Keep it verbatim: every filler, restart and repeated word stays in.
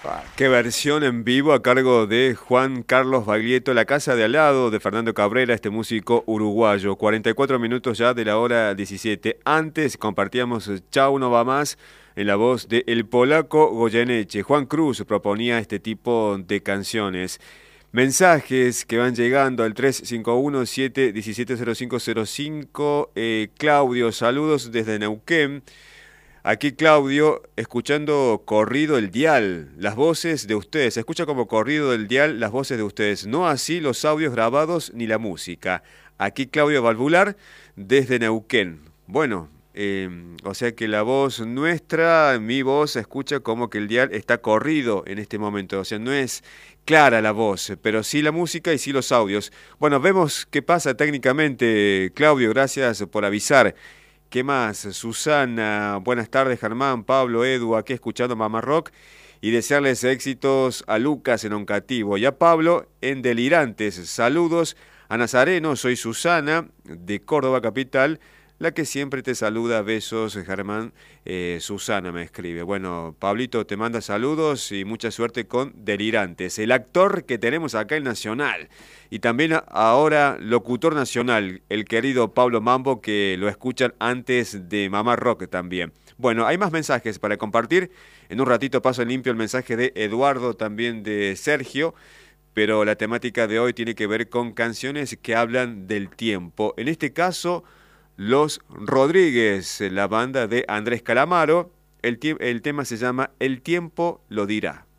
Ah, qué versión en vivo a cargo de Juan Carlos Baglietto, La Casa de Al lado de Fernando Cabrera, este músico uruguayo. cuarenta y cuatro minutos ya de la hora diecisiete. Antes compartíamos Chau no va más en la voz de el polaco Goyeneche. Juan Cruz proponía este tipo de canciones. Mensajes que van llegando al tres cinco uno, siete uno siete, cero cinco cero cinco. Eh, Claudio, saludos desde Neuquén. Aquí Claudio, escuchando corrido el dial, las voces de ustedes. Se escucha como corrido del dial las voces de ustedes, no así los audios grabados ni la música. Aquí Claudio Valvular, desde Neuquén. Bueno, eh, o sea que la voz nuestra, mi voz, se escucha como que el dial está corrido en este momento. O sea, no es clara la voz, pero sí la música y sí los audios. Bueno, vemos qué pasa técnicamente. Claudio, gracias por avisar. ¿Qué más? Susana, buenas tardes, Germán, Pablo, Edu, aquí escuchando Mamá Rock y desearles éxitos a Lucas en Oncativo y a Pablo en Delirantes. Saludos a Nazareno, soy Susana de Córdoba Capital, la que siempre te saluda. Besos, Germán. Eh, Susana me escribe. Bueno, Pablito te manda saludos y mucha suerte con Delirantes, el actor que tenemos acá en Nacional. Y también ahora locutor nacional, el querido Pablo Mambo, que lo escuchan antes de Mamá Rock también. Bueno, hay más mensajes para compartir. En un ratito paso en limpio el mensaje de Eduardo, también de Sergio. Pero la temática de hoy tiene que ver con canciones que hablan del tiempo. En este caso, Los Rodríguez, la banda de Andrés Calamaro. El, el tema se llama El tiempo lo dirá.